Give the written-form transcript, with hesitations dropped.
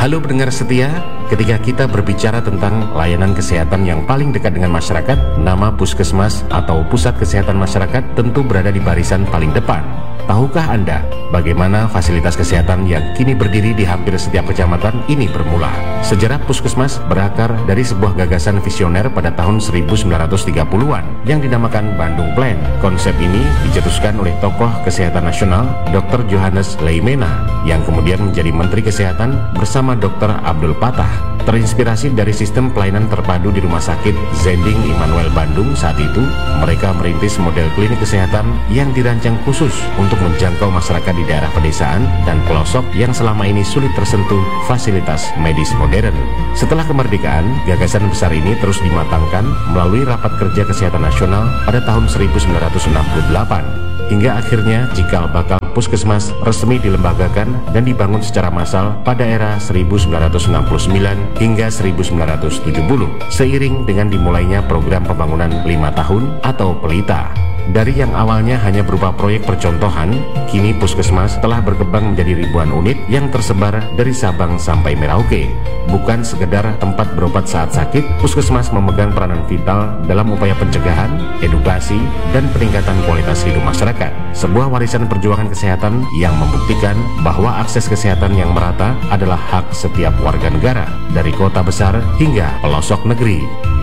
Halo pendengar setia, ketika kita berbicara tentang layanan kesehatan yang paling dekat dengan masyarakat, nama Puskesmas atau Pusat Kesehatan Masyarakat tentu berada di barisan paling depan. Tahukah Anda bagaimana fasilitas kesehatan yang kini berdiri di hampir setiap kecamatan ini bermula? Sejarah Puskesmas berakar dari sebuah gagasan visioner pada tahun 1930-an yang dinamakan Bandung Plan. Konsep ini dicetuskan oleh tokoh kesehatan nasional Dr. Johannes Leimena yang kemudian menjadi Menteri Kesehatan bersama Dr. Abdul Patah. Terinspirasi dari sistem pelayanan terpadu di Rumah Sakit Zending Immanuel Bandung saat itu, mereka merintis model klinik kesehatan yang dirancang khusus untuk menjangkau masyarakat di daerah pedesaan dan pelosok yang selama ini sulit tersentuh fasilitas medis modern. Setelah kemerdekaan, gagasan besar ini terus dimatangkan melalui Rapat Kerja Kesehatan Nasional pada tahun 1968. Hingga akhirnya cikal bakal Puskesmas resmi dilembagakan dan dibangun secara massal pada era 1969 hingga 1970 seiring dengan dimulainya program pembangunan 5 tahun atau PELITA. Dari yang awalnya hanya berupa proyek percontohan, kini Puskesmas telah berkembang menjadi ribuan unit yang tersebar dari Sabang sampai Merauke. Bukan sekedar tempat berobat saat sakit, Puskesmas memegang peranan vital dalam upaya pencegahan, edukasi, dan peningkatan kualitas hidup masyarakat. Sebuah warisan perjuangan kesehatan yang membuktikan bahwa akses kesehatan yang merata adalah hak setiap warga negara, dari kota besar hingga pelosok negeri.